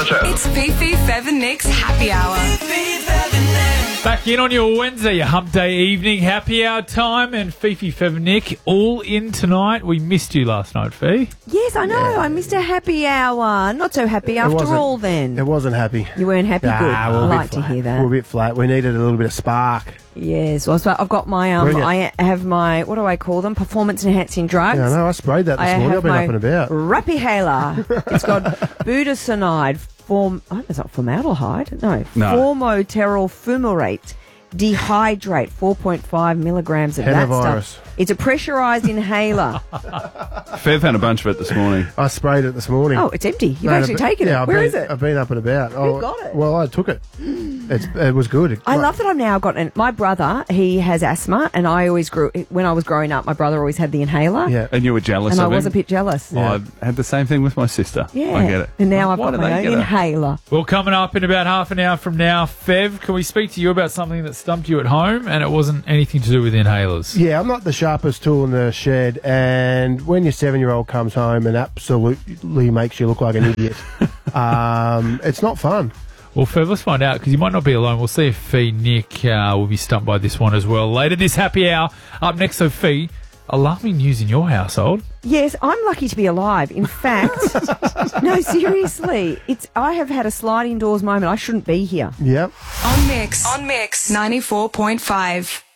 the show. It's Fifi, Fev and Nick's Happy Hour. Back in on your Wednesday, your hump day evening, happy hour time, and Fifi, Fev and Nick all in tonight. We missed you last night, Fee. Yes, I know. I missed a happy hour. Not so happy after all then. It wasn't happy. You weren't happy? Good. I like to hear that. We're a bit flat. We needed a little bit of spark. Yes. Well, so I've got my, I have my, what do I call them? Performance enhancing drugs. Yeah, I know. I sprayed that this morning. I've been up and about. Rapihala. It's got budesonide, it's not formaldehyde. No. Formoterol fumarate. Dehydrate, 4.5 milligrams of that stuff. It's a pressurised inhaler. Fev had a bunch of it this morning. I sprayed it this morning. Oh, it's empty. You've actually taken it. Where is it? I've been up and about. Who got it? Well, I took it. It was good. I love that I've now got my brother, he has asthma, and when I was growing up, my brother always had the inhaler. Yeah. And you were jealous of him? And I was a bit jealous. Yeah. I had the same thing with my sister. Yeah. I get it. And now I've got my own inhaler. Well, coming up in about half an hour from now, Fev, can we speak to you about something that stumped you at home, and it wasn't anything to do with inhalers? Yeah, I'm not the sharpest tool in the shed, and when your 7-year-old comes home and absolutely makes you look like an idiot, it's not fun. Well, Fev, let's find out, because you might not be alone. We'll see if Fee, Nick will be stumped by this one as well. Later this happy hour. Up next, so Fee, alarming news in your household. Yes, I'm lucky to be alive. In fact, no, seriously, I have had a sliding doors moment. I shouldn't be here. Yep. On Mix 94.5.